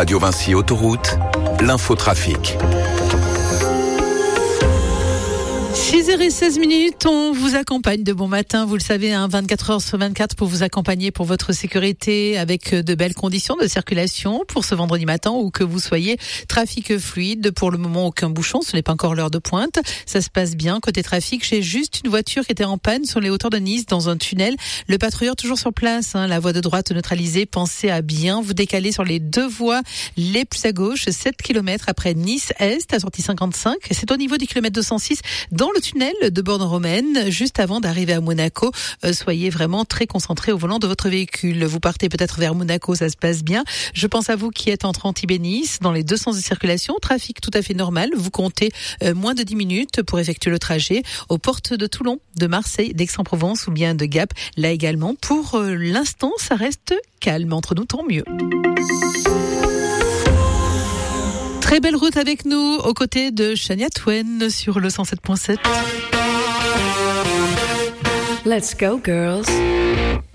Radio Vinci Autoroute, l'infotrafic. 6h16, on vous accompagne de bon matin, vous le savez, 24h/24 pour vous accompagner pour votre sécurité avec de belles conditions de circulation pour ce vendredi matin où que vous soyez. Trafic fluide, pour le moment aucun bouchon, ce n'est pas encore l'heure de pointe. Ça se passe bien côté trafic. J'ai juste une voiture qui était en panne sur les hauteurs de Nice dans un tunnel. Le patrouilleur toujours sur place, la voie de droite neutralisée. Pensez à bien vous décaler sur les deux voies les plus à gauche, 7 km après Nice-Est, à sortie 55. C'est au niveau du kilomètre 206 dans le tunnel de Borne-Romaine, juste avant d'arriver à Monaco. Soyez vraiment très concentrés au volant de votre véhicule. Vous partez peut-être vers Monaco, ça se passe bien. Je pense à vous qui êtes entre Antibes et Nice, dans les deux sens de circulation. Trafic tout à fait normal. Vous comptez moins de 10 minutes pour effectuer le trajet aux portes de Toulon, de Marseille, d'Aix-en-Provence ou bien de Gap. Là également, pour l'instant, ça reste calme. Entre nous, tant mieux. Très belle route avec nous, aux côtés de Shania Twain sur le 107.7. Let's go, girls.